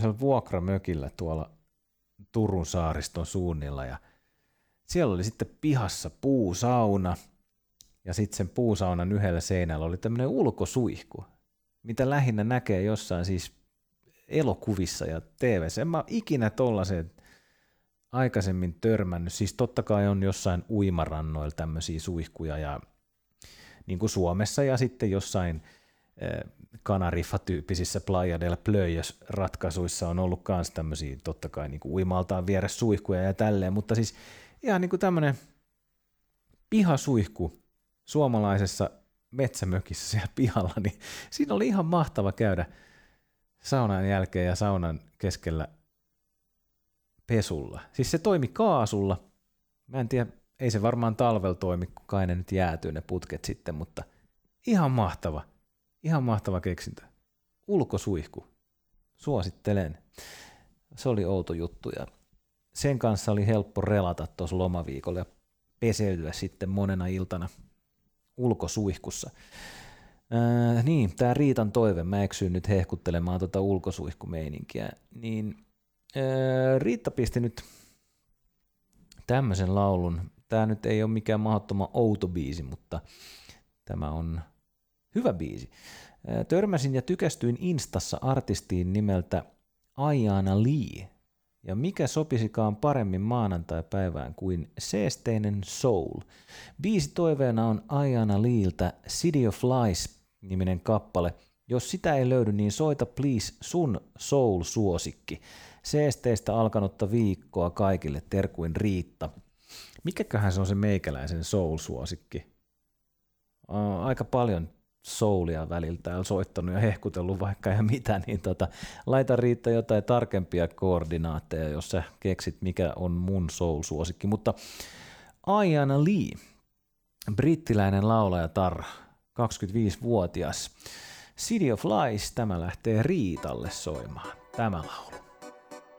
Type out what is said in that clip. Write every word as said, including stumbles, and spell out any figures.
vuokramökillä tuolla Turun saariston suunnilla ja siellä oli sitten pihassa puusauna ja sitten sen puusaunan yhdellä seinällä oli tämmöinen ulkosuihku, mitä lähinnä näkee jossain siis elokuvissa ja T V:ssä. En mä ikinä tollaiseen aikaisemmin törmännyt. Siis totta kai on jossain uimarannoilla tämmöisiä suihkuja ja niin kuin Suomessa ja sitten jossain Kanariffa-tyyppisissä Playa del Plöyös-ratkaisuissa on ollut myös tämmöisiä totta kai niin kuin uimaltaan vieressä suihkuja ja tälleen, mutta siis ihan niin kuin tämmöinen pihasuihku suomalaisessa metsämökissä siellä pihalla, niin siinä oli ihan mahtava käydä saunan jälkeen ja saunan keskellä pesulla. Siis se toimi kaasulla. Mä en tiedä, ei se varmaan talvella toimi, kun kai ne nyt jäätyy ne putket sitten, mutta ihan mahtava. Ihan mahtava keksintö. Ulkosuihku. Suosittelen. Se oli outo juttu ja sen kanssa oli helppo relata tuossa lomaviikolla ja peseytyä sitten monena iltana ulkosuihkussa. Ää, niin, tää Riitan toive, mä eksyin nyt hehkuttelemaan tota ulkosuihkumeininkiä, niin ää, Riitta pisti nyt tämmöisen laulun. Tää nyt ei ole mikään mahdottoman outo biisi, mutta tämä on hyvä biisi. Ää, törmäsin ja tykästyin Instassa artistiin nimeltä Ayana Lee. Ja mikä sopisikaan paremmin maanantai-päivään kuin seesteinen soul. Biisi toiveena on Ayana Leeltä City of Lies-niminen kappale. Jos sitä ei löydy, niin soita please sun soul-suosikki. Seesteistä alkanutta viikkoa kaikille, terkuin Riitta. Mikäköhän se on se meikäläisen soul-suosikki? Aika paljon soulia väliltä on soittanut ja hehkutellut vaikka ja mitä, niin tota, laita Riitta jotain tarkempia koordinaatteja, jos sä keksit, mikä on mun soul-suosikki. Mutta Ayana Lee, brittiläinen laulajatar, kaksikymmentäviisivuotias. City of Lies, tämä lähtee Riitalle soimaan, tämä laulu.